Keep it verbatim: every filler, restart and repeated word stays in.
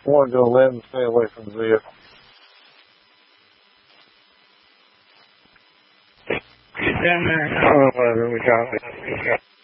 One to eleven, stay away from zip. Down there. eleven, we got it. We got it.